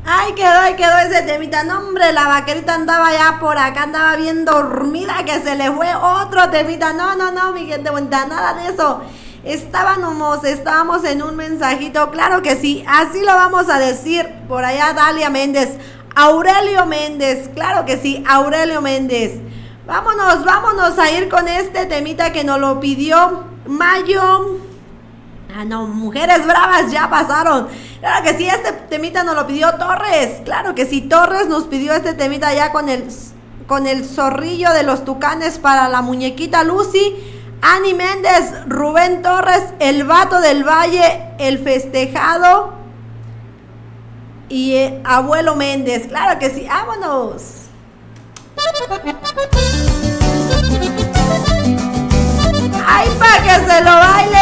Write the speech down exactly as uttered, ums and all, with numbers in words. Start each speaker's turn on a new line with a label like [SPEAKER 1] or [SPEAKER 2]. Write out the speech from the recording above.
[SPEAKER 1] Ay, quedó, ay, quedó ese temita. No, hombre, la vaquerita andaba ya por acá, andaba bien dormida, que se le fue otro temita. No, no, no, mi gente bonita, nada de eso. Estábamos, estábamos en un mensajito, claro que sí, así lo vamos a decir. Por allá Dalia Méndez, Aurelio Méndez, claro que sí, Aurelio Méndez. Vámonos, vámonos a ir con este temita que nos lo pidió Mayo. Ah, no, Mujeres Bravas ya pasaron. Claro que sí, este temita nos lo pidió Torres. Claro que sí, Torres nos pidió este temita ya con el, con el zorrillo de los tucanes para la muñequita Lucy. Ani Méndez, Rubén Torres, el vato del Valle, el festejado y eh, Abuelo Méndez. Claro que sí, vámonos. Ay, pa' que se lo baile.